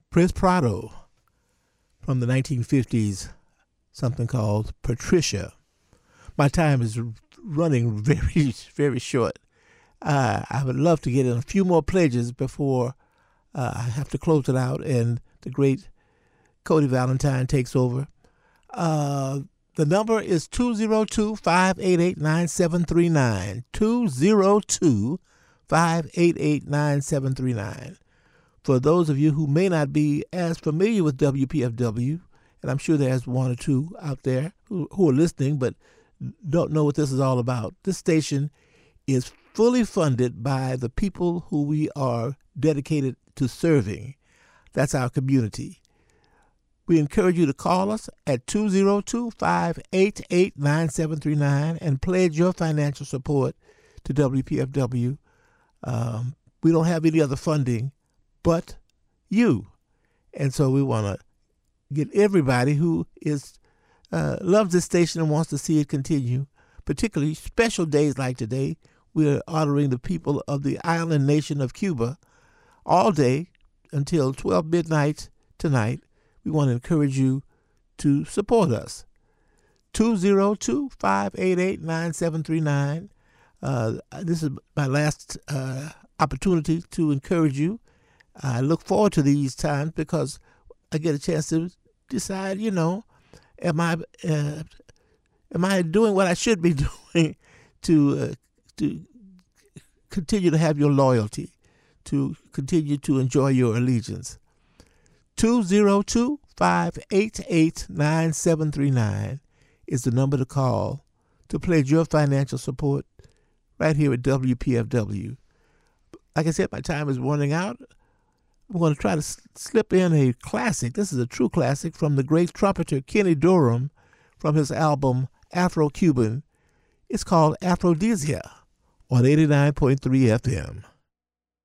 Prince Prado from the 1950s, something called Patricia. My time is running very, very short. I would love to get in a few more pledges before I have to close it out and the great Cody Valentine takes over. The number is 202-588-9739. 202-588-9739. For those of you who may not be as familiar with WPFW, and I'm sure there's one or two out there who are listening but don't know what this is all about, this station is fully funded by the people who we are dedicated to serving. That's our community. We encourage you to call us at 202-588-9739 and pledge your financial support to WPFW. We don't have any other funding but you. And so we want to get everybody who is loves this station and wants to see it continue, particularly special days like today. We're honoring the people of the island nation of Cuba all day until 12 midnight tonight. We want to encourage you to support us. 202-588-9739. This is my last opportunity to encourage you. I look forward to these times because I get a chance to decide, am I doing what I should be doing to continue to have your loyalty, to continue to enjoy your allegiance. 202-588-9739 is the number to call to pledge your financial support right here at WPFW. Like I said, my time is running out. I'm going to try to slip in a classic. This is a true classic from the great trumpeter Kenny Dorham from his album Afro-Cuban. It's called Aphrodisia on 89.3 FM.